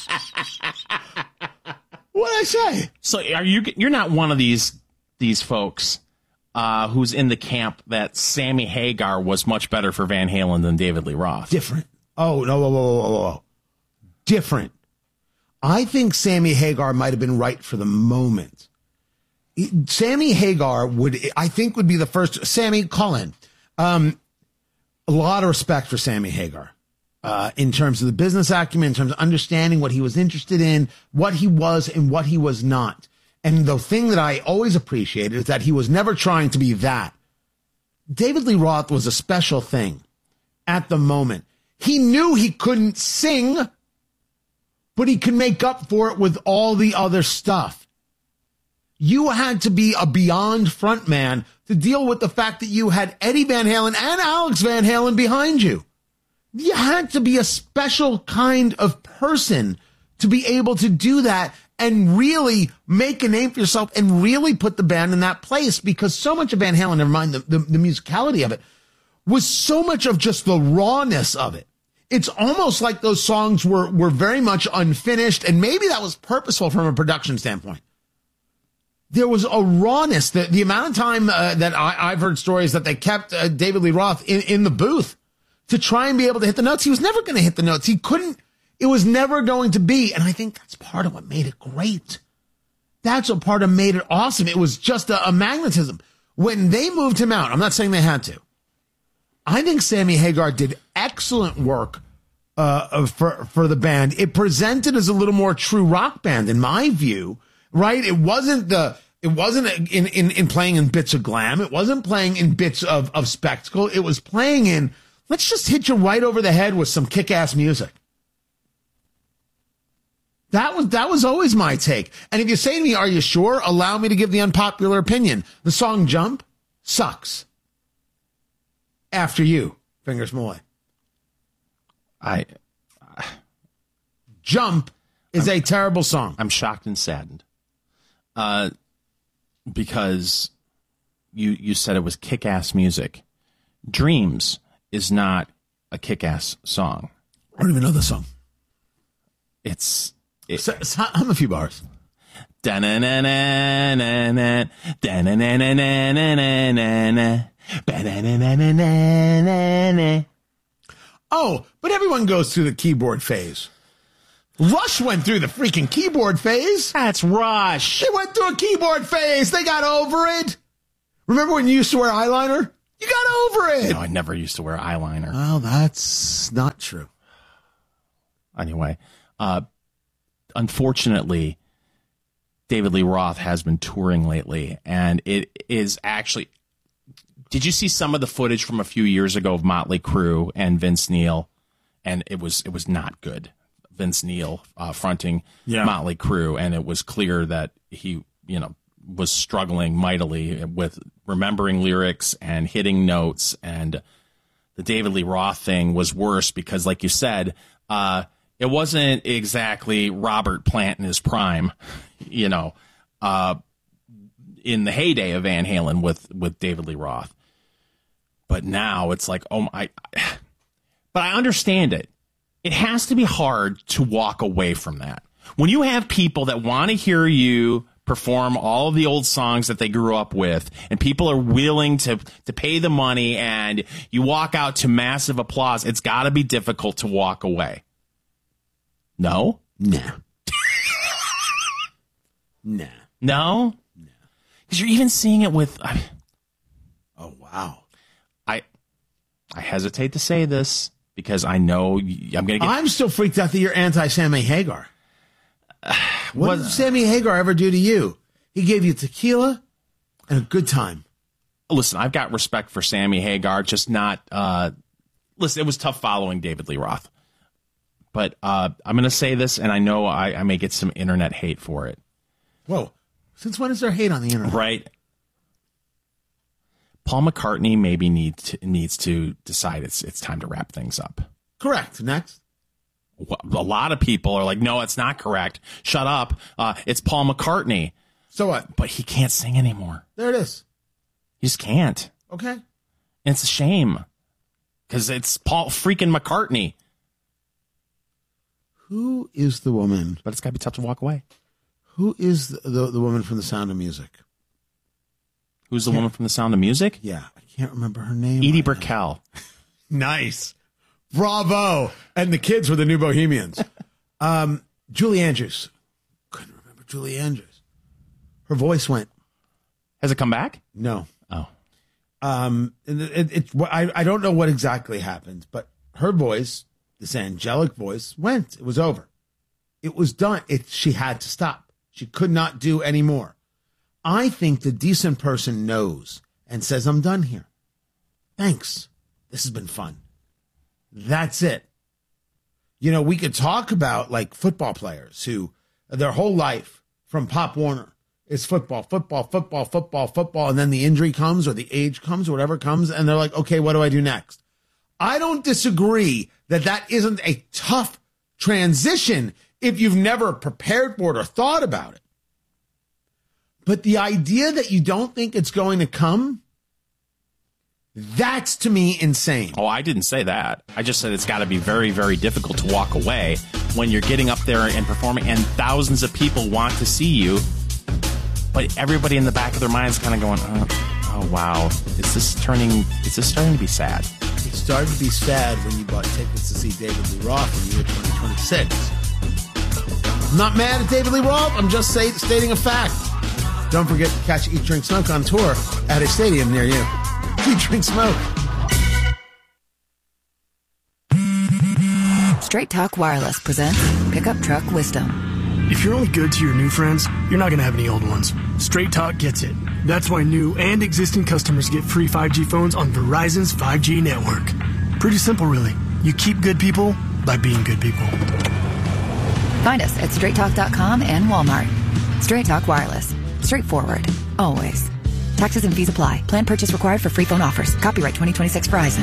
I say? So are you? You're not one of these these folks uh, who's in the camp that Sammy Hagar was much better for Van Halen than David Lee Roth. Different. Oh, no, whoa, whoa, whoa, whoa. Different. I think Sammy Hagar might have been right for the moment. Sammy Hagar would, I think, would be the first. Sammy, call in. Um, a lot of respect for Sammy Hagar uh, in terms of the business acumen, in terms of understanding what he was interested in, what he was and what he was not. And the thing that I always appreciated is that he was never trying to be that. David Lee Roth was a special thing at the moment. He knew he couldn't sing, but he could make up for it with all the other stuff. You had to be a beyond frontman to deal with the fact that you had Eddie Van Halen and Alex Van Halen behind you. You had to be a special kind of person to be able to do that and really make a name for yourself and really put the band in that place, because so much of Van Halen, never mind the, the, the musicality of it, was so much of just the rawness of it. It's almost like those songs were, were very much unfinished, and maybe that was purposeful from a production standpoint. There was a rawness. The, the amount of time uh, that I, I've heard stories that they kept uh, David Lee Roth in, in the booth to try and be able to hit the notes. He was never going to hit the notes. He couldn't. It was never going to be. And I think that's part of what made it great. That's what part of made it awesome. It was just a, a magnetism. When they moved him out, I'm not saying they had to. I think Sammy Hagar did excellent work uh, for, for the band. It presented as a little more true rock band, in my view, right? It wasn't the It wasn't in, in, in playing in bits of glam. It wasn't playing in bits of, of spectacle. It was playing in, let's just hit you right over the head with some kick-ass music. That was, that was always my take. And if you say to me, are you sure? Allow me to give the unpopular opinion. The song Jump sucks. After You, Fingers Malloy. I, I Jump is I'm, a terrible song. I'm shocked and saddened. Uh, because you you said it was kick-ass music. Dreams is not a kick-ass song. I don't even know the song. It's it, so, so, hum a few bars. Da-na-na-na-na-na, da-na-na-na-na-na-na, ba-na-na-na-na-na-na. Oh, but everyone goes through the keyboard phase. Rush went through the freaking keyboard phase. That's Rush. They went through a keyboard phase. They got over it. Remember when you used to wear eyeliner? You got over it. No, I never used to wear eyeliner. Well, that's not true. Anyway, uh, unfortunately, David Lee Roth has been touring lately, and it is actually... Did you see some of the footage from a few years ago of Motley Crue and Vince Neil? And it was it was not good. Vince Neil uh, fronting yeah. Motley Crue, and it was clear that he, you know, was struggling mightily with remembering lyrics and hitting notes. And the David Lee Roth thing was worse because, like you said, uh, it wasn't exactly Robert Plant in his prime, you know, uh, in the heyday of Van Halen with with David Lee Roth. But now it's like, oh my, but I understand it. It has to be hard to walk away from that. When you have people that want to hear you perform all of the old songs that they grew up with, and people are willing to, to pay the money, and you walk out to massive applause, it's got to be difficult to walk away. No? Nah. nah. No? No. Because you're even seeing it with... I, oh, wow. I I hesitate to say this because I know I'm going to get... I'm still freaked out that you're anti-Sammy Hagar. What, what did Sammy Hagar ever do to you? He gave you tequila and a good time. Listen, I've got respect for Sammy Hagar, just not... Uh, listen, it was tough following David Lee Roth. But uh, I'm going to say this, and I know I, I may get some internet hate for it. Whoa. Since when is there hate on the internet? Right. Paul McCartney maybe need to, needs to decide it's it's time to wrap things up. Correct. Next. A lot of people are like, no, it's not correct. Shut up. Uh, it's Paul McCartney. So what? But he can't sing anymore. There it is. He just can't. Okay. And it's a shame because it's Paul freaking McCartney. Who is the woman? But it's got to be tough to walk away. Who is the, the, the woman from The Sound of Music? Who's the woman from The Sound of Music? Yeah, I can't remember her name. Edie right Brickell. Nice. Bravo. And the kids were the new Bohemians. um, Julie Andrews. Couldn't remember Julie Andrews. Her voice went. Has it come back? No. Oh. Um, it, it, it, I, I don't know what exactly happened, but her voice, this angelic voice, went. It was over. It was done. It, she had to stop. She could not do any more. I think the decent person knows and says, I'm done here. Thanks. This has been fun. That's it. You know, we could talk about like football players who their whole life from Pop Warner is football, football, football, football, football. And then the injury comes or the age comes or whatever comes. And they're like, okay, what do I do next? I don't disagree that that isn't a tough transition if you've never prepared for it or thought about it. But the idea that you don't think it's going to come, that's to me insane. Oh, I didn't say that. I just said it's got to be very, very difficult to walk away when you're getting up there and performing and thousands of people want to see you. But everybody in the back of their mind is kind of going, oh, oh, wow, is this turning, is this starting to be sad? It started to be sad when you bought tickets to see David Lee Roth in the year twenty twenty-six. I'm not mad at David Lee Roth. I'm just say, stating a fact. Don't forget to catch Eat, Drink, Smoke on tour at a stadium near you. Eat, Drink, Smoke. Straight Talk Wireless presents Pickup Truck Wisdom. If you're only good to your new friends, you're not going to have any old ones. Straight Talk gets it. That's why new and existing customers get free five G phones on Verizon's five G network. Pretty simple, really. You keep good people by being good people. Find us at straight talk dot com and Walmart. Straight Talk Wireless. Straightforward. Always. Taxes and fees apply. Plan purchase required for free phone offers. Copyright twenty twenty-six Verizon.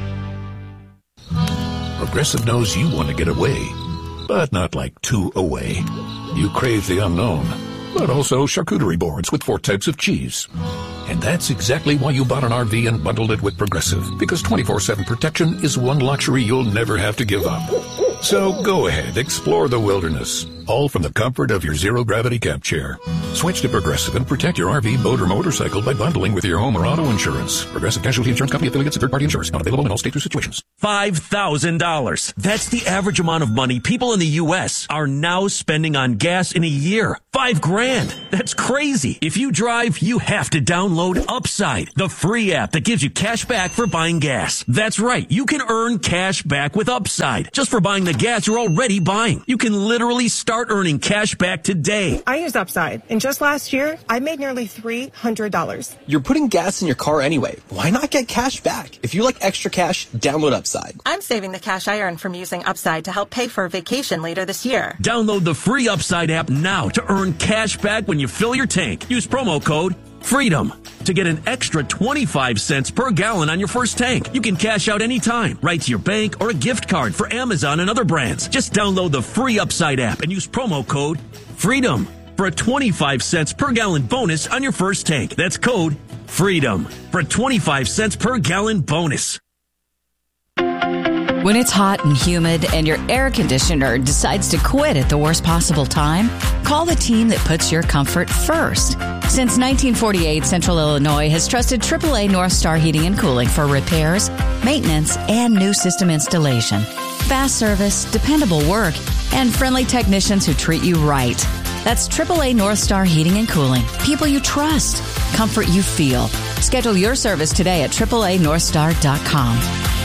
Progressive knows you want to get away, but not like two away. You crave the unknown, but also charcuterie boards with four types of cheese. And that's exactly why you bought an R V and bundled it with Progressive, because twenty-four seven protection is one luxury you'll never have to give up. So go ahead, explore the wilderness, all from the comfort of your zero-gravity camp chair. Switch to Progressive and protect your R V, boat, or motorcycle by bundling with your home or auto insurance. Progressive Casualty Insurance Company affiliates and third-party insurers. Not available in all states or situations. five thousand dollars. That's the average amount of money people in the U S are now spending on gas in a year. Five grand. That's crazy. If you drive, you have to download Upside, the free app that gives you cash back for buying gas. That's right. You can earn cash back with Upside just for buying the gas you're already buying. You can literally start earning cash back today. I use Upside, and just last year, I made nearly three hundred dollars. You're putting gas in your car anyway. Why not get cash back? If you like extra cash, download Upside. I'm saving the cash I earned from using Upside to help pay for a vacation later this year. Download the free Upside app now to earn cash back when you fill your tank. Use promo code FREEDOM to get an extra twenty-five cents per gallon on your first tank. You can cash out anytime, right to your bank or a gift card for Amazon and other brands. Just download the free Upside app and use promo code FREEDOM for a twenty-five cents per gallon bonus on your first tank. That's code FREEDOM for a twenty-five cents per gallon bonus. When it's hot and humid and your air conditioner decides to quit at the worst possible time, call the team that puts your comfort first. Since nineteen forty-eight, Central Illinois has trusted triple A North Star Heating and Cooling for repairs, maintenance, and new system installation. Fast service, dependable work, and friendly technicians who treat you right. That's triple A North Star Heating and Cooling. People you trust. Comfort you feel. Schedule your service today at triple A north star dot com.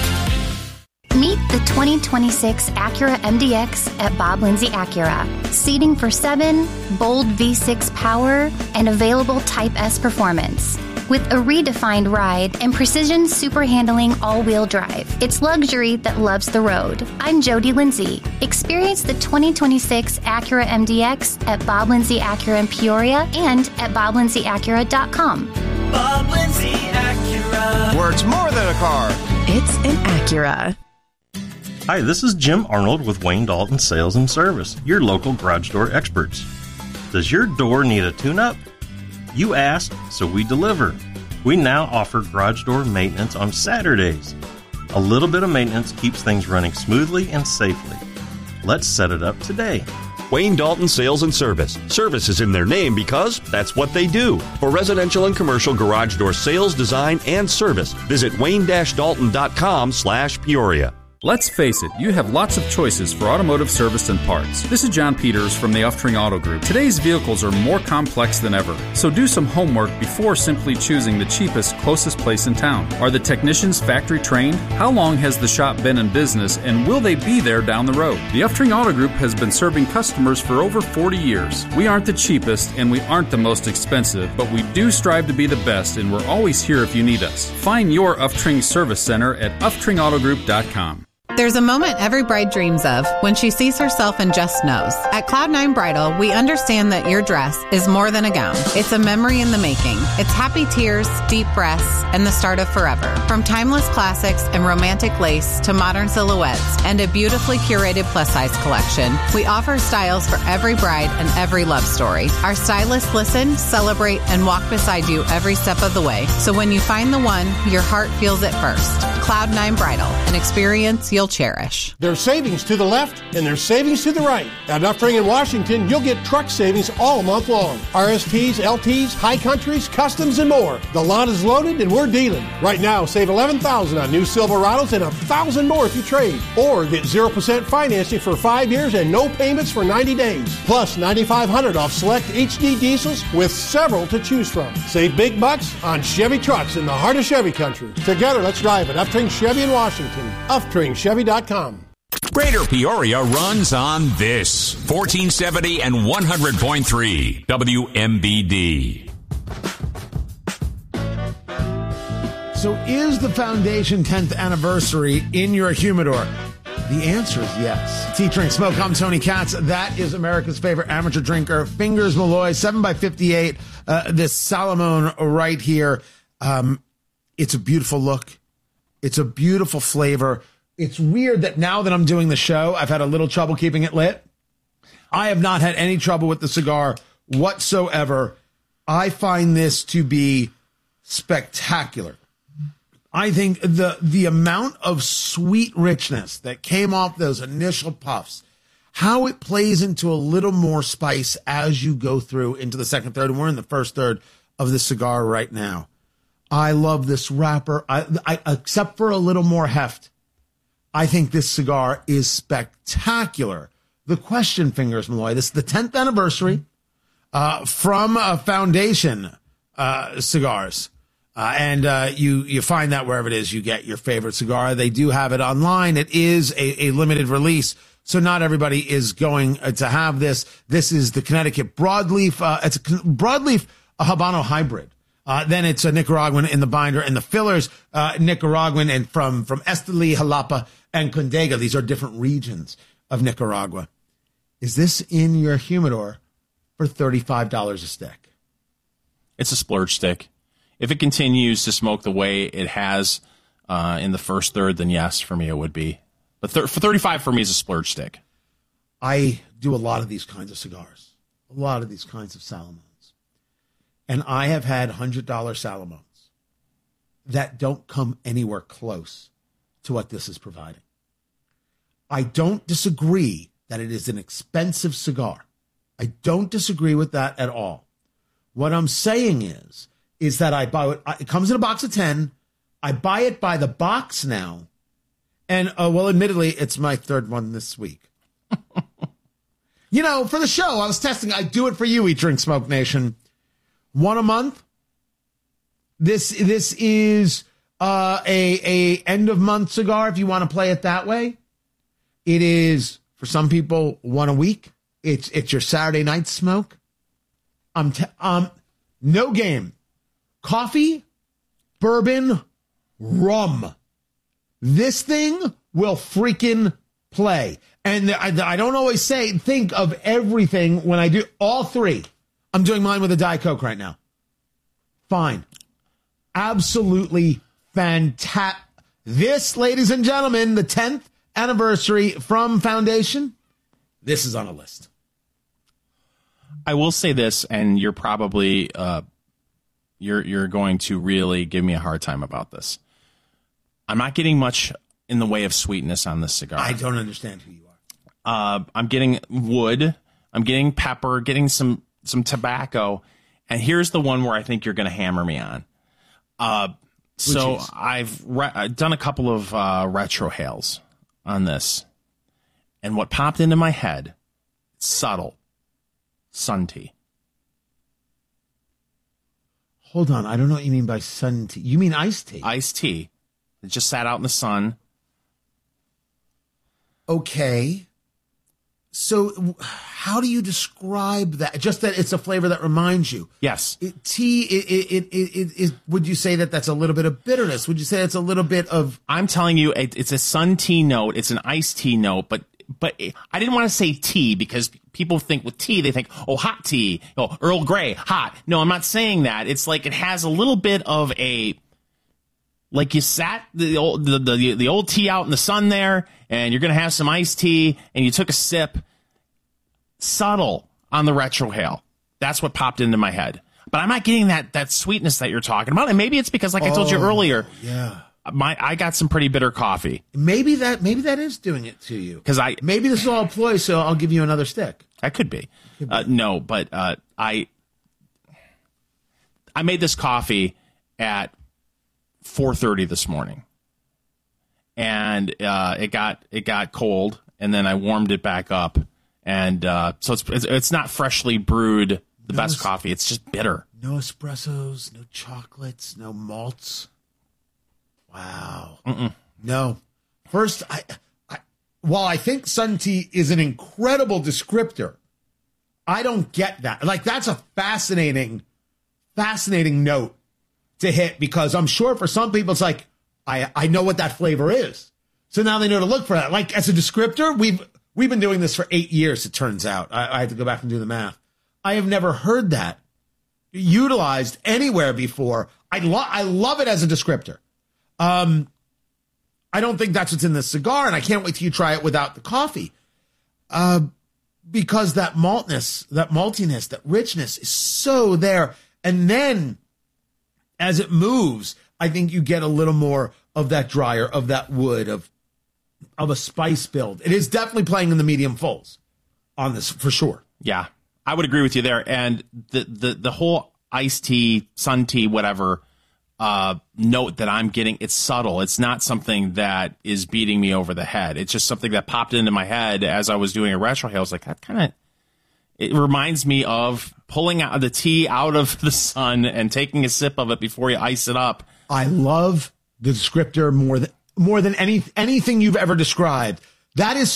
Meet the twenty twenty-six Acura M D X at Bob Lindsay Acura. Seating for seven, bold V six power, and available Type S performance. With a redefined ride and precision super handling all-wheel drive, it's luxury that loves the road. I'm Jody Lindsay. Experience the twenty twenty-six Acura M D X at Bob Lindsay Acura in Peoria and at bob lindsay acura dot com. Bob Lindsay Acura. Where it's more than a car. It's an Acura. Hi, this is Jim Arnold with Wayne Dalton Sales and Service, your local garage door experts. Does your door need a tune-up? You asked, so we deliver. We now offer garage door maintenance on Saturdays. A little bit of maintenance keeps things running smoothly and safely. Let's set it up today. Wayne Dalton Sales and Service. Service is in their name because that's what they do. For residential and commercial garage door sales, design, and service, visit wayne dash dalton dot com slash Peoria. Let's face it, you have lots of choices for automotive service and parts. This is John Peters from the Uftring Auto Group. Today's vehicles are more complex than ever, so do some homework before simply choosing the cheapest, closest place in town. Are the technicians factory trained? How long has the shop been in business, and will they be there down the road? The Uftring Auto Group has been serving customers for over forty years. We aren't the cheapest, and we aren't the most expensive, but we do strive to be the best, and we're always here if you need us. Find your Uftring Service Center at uftring auto group dot com. There's a moment every bride dreams of when she sees herself and just knows. At Cloud nine Bridal, we understand that your dress is more than a gown. It's a memory in the making. It's happy tears, deep breaths, and the start of forever. From timeless classics and romantic lace to modern silhouettes and a beautifully curated plus-size collection, we offer styles for every bride and every love story. Our stylists listen, celebrate, and walk beside you every step of the way. So when you find the one, your heart feels it first. Cloud nine Bridal, an experience you'll cherish. There's savings to the left and there's savings to the right. At Uftring in Washington, you'll get truck savings all month long. R S Ts, L Ts, high countries, customs, and more. The lot is loaded and we're dealing. Right now, save eleven thousand dollars on new Silverados and one thousand dollars more if you trade. Or get zero percent financing for five years and no payments for ninety days. Plus ninety-five hundred dollars off select H D diesels with several to choose from. Save big bucks on Chevy trucks in the heart of Chevy country. Together, let's drive at Uftring Chevy in Washington. Uftring Chevy dot com. Greater Peoria runs on this. fourteen seventy and one hundred point three W M B D. So is the Foundation tenth anniversary in your humidor? The answer is yes. Featuring Smoke, I'm Tony Katz. That is America's favorite amateur drinker, Fingers Malloy, seven by fifty-eight. Uh, this Salomon right here. Um, it's a beautiful look. It's a beautiful flavor. It's weird that now that I'm doing the show, I've had a little trouble keeping it lit. I have not had any trouble with the cigar whatsoever. I find this to be spectacular. I think the the amount of sweet richness that came off those initial puffs, how it plays into a little more spice as you go through into the second third, and we're in the first third of the cigar right now. I love this wrapper. I, I except for a little more heft, I think this cigar is spectacular. The question, Fingers Malloy, this is the tenth anniversary uh, from uh, Foundation uh, Cigars. Uh, and uh, you you find that wherever it is you get your favorite cigar. They do have it online. It is a, a limited release, so not everybody is going to have this. This is the Connecticut Broadleaf. Uh, it's a Broadleaf a Habano hybrid. Uh, then it's a Nicaraguan in the binder, and the fillers uh, Nicaraguan and from from Esteli, Jalapa, and Condega. These are different regions of Nicaragua. Is this in your humidor for thirty-five dollars a stick? It's a splurge stick. If it continues to smoke the way it has uh, in the first third, then yes, for me it would be. But th- for thirty-five, for me, is a splurge stick. I do a lot of these kinds of cigars, a lot of these kinds of Salomons. And I have had one hundred dollars Salomons that don't come anywhere close to what this is providing. I don't disagree that it is an expensive cigar. I don't disagree with that at all. What I'm saying is, is that I buy it. It comes in a box of ten. I buy it by the box now. And, uh, well, admittedly, it's my third one this week. You know, for the show, I was testing. I do it for you, Eat, Drink, Smoke Nation. One a month. This this is uh, a, a end-of-month cigar, if you want to play it that way. It is, for some people, one a week. It's it's your Saturday night smoke. I'm t- um, no game. Coffee, bourbon, rum. This thing will freaking play. And I, I don't always say, think of everything when I do all three. I'm doing mine with a Diet Coke right now. Fine. Absolutely fantastic. This, ladies and gentlemen, the tenth anniversary from Foundation, this is on a list. I will say this, and you're probably... Uh, You're you're going to really give me a hard time about this. I'm not getting much in the way of sweetness on this cigar. I don't understand who you are. Uh, I'm getting wood. I'm getting pepper. Getting some some tobacco. And here's the one where I think you're going to hammer me on. Uh, so I've re- I've done a couple of uh, retrohales on this, and what popped into my head, subtle, sun tea. Hold on. I don't know what you mean by sun tea. You mean iced tea? Iced tea. It just sat out in the sun. Okay. So how do you describe that? Just that it's a flavor that reminds you. Yes. It, tea, it, it, it, it, it, would you say that that's a little bit of bitterness? Would you say it's a little bit of... I'm telling you, it, it's a sun tea note. It's an iced tea note, but but I didn't want to say tea because people think with tea, they think, oh, hot tea, oh, Earl Grey, hot. No, I'm not saying that. It's like it has a little bit of a, like you sat the old, the, the, the old tea out in the sun there, and you're going to have some iced tea, and you took a sip. Subtle on the retrohale. That's what popped into my head. But I'm not getting that that sweetness that you're talking about. And maybe it's because, like I told you earlier, yeah. My, I got some pretty bitter coffee. Maybe that maybe that is doing it to you. Because I maybe this is all a ploy, so I'll give you another stick. That could be. Could be. Uh, no, but uh, I I made this coffee at four thirty this morning, and uh, it got it got cold, and then I warmed it back up, and uh, so it's, it's it's not freshly brewed. The no best es- coffee. It's just bitter. No espressos, no chocolates, no malts. Wow. Mm-mm. No. First, I, I while I think Sun Tea is an incredible descriptor, I don't get that. Like, that's a fascinating, fascinating note to hit, because I'm sure for some people it's like, I, I know what that flavor is. So now they know to look for that. Like, as a descriptor, we've we've been doing this for eight years, it turns out. I, I had to go back and do the math. I have never heard that utilized anywhere before. I, lo- I love it as a descriptor. Um, I don't think that's what's in the cigar, and I can't wait till you try it without the coffee. Uh, because that maltness, that maltiness, that richness is so there. And then as it moves, I think you get a little more of that drier, of that wood, of of a spice build. It is definitely playing in the medium fulls on this, for sure. Yeah, I would agree with you there. And the the, the whole iced tea, sun tea, whatever, uh, note that I'm getting, it's subtle. It's not something that is beating me over the head. It's just something that popped into my head as I was doing a retrohale. I was like, that kind of, it reminds me of pulling out the tea out of the sun and taking a sip of it before you ice it up. I love the descriptor more than more than any anything you've ever described. That is